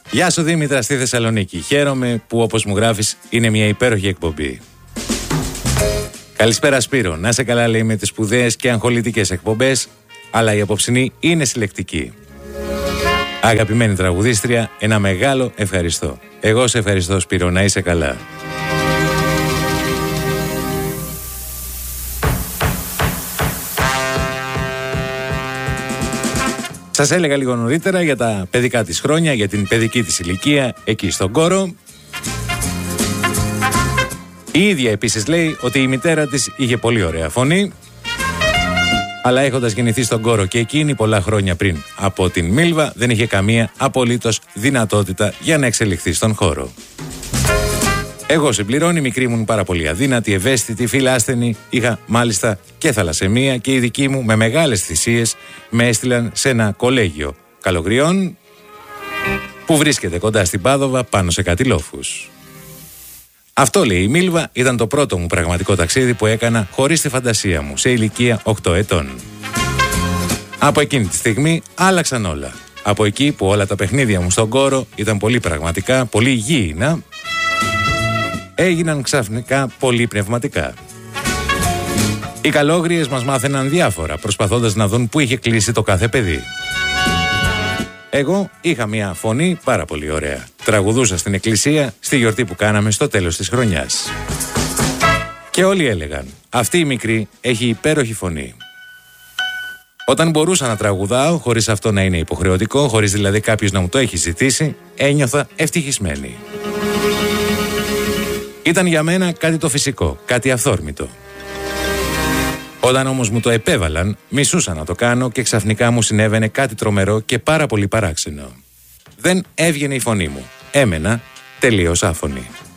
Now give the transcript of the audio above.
Γεια σου Δήμητρα στη Θεσσαλονίκη. Χαίρομαι που όπως μου γράφεις είναι μια υπέροχη εκπομπή. Καλησπέρα Σπύρο. Να σε καλά λέει με τις σπουδαίες και αγχολητικές εκπομπές, αλλά η απόψινή είναι συλλεκτική. Αγαπημένη τραγουδίστρια, ένα μεγάλο ευχαριστώ. Εγώ σε ευχαριστώ Σπύρο, να είσαι καλά. Σας έλεγα λίγο νωρίτερα για τα παιδικά της χρόνια, για την παιδική της ηλικία εκεί στον Κόρο. Η ίδια επίσης λέει ότι η μητέρα της είχε πολύ ωραία φωνή, αλλά έχοντας γεννηθεί στον Κόρο και εκείνη πολλά χρόνια πριν από την Μίλβα, δεν είχε καμία απολύτως δυνατότητα για να εξελιχθεί στον χώρο. Εγώ συμπληρώνει, μικρή μου πάρα πολύ αδύνατη, ευαίσθητη, φιλάσθενη, είχα μάλιστα και θαλασσαιμία και οι δικοί μου με μεγάλες θυσίες με έστειλαν σε ένα κολέγιο καλογριών που βρίσκεται κοντά στην Πάδοβα πάνω σε κάτι λόφους. Αυτό λέει η Μίλβα ήταν το πρώτο μου πραγματικό ταξίδι που έκανα χωρίς τη φαντασία μου σε ηλικία 8 ετών. Από εκείνη τη στιγμή άλλαξαν όλα. Από εκεί που όλα τα παιχνίδια μου στον Κόρο ήταν πολύ πραγματικά, πολύ γήινα, έγιναν ξαφνικά πολύ πνευματικά. Οι καλόγριες μας μάθαιναν διάφορα, προσπαθώντας να δουν πού είχε κλείσει το κάθε παιδί. Εγώ είχα μια φωνή πάρα πολύ ωραία. Τραγουδούσα στην εκκλησία στη γιορτή που κάναμε στο τέλος της χρονιάς. Και όλοι έλεγαν, αυτή η μικρή έχει υπέροχη φωνή. Όταν μπορούσα να τραγουδάω, χωρίς αυτό να είναι υποχρεωτικό, χωρίς δηλαδή κάποιος να μου το έχει ζητήσει, ένιωθα ευτυχισμένη. Ήταν για μένα κάτι το φυσικό, κάτι αυθόρμητο. Όταν όμως μου το επέβαλαν, μισούσα να το κάνω και ξαφνικά μου συνέβαινε κάτι τρομερό και πάρα πολύ παράξενο. Δεν έβγαινε η φωνή μου. Έμενα τελείως άφωνη.